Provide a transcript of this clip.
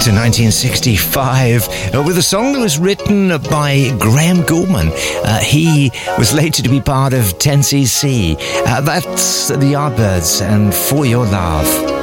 to 1965 with a song that was written by Graham Gouldman. He was later to be part of 10cc. That's the Yardbirds and For Your Love.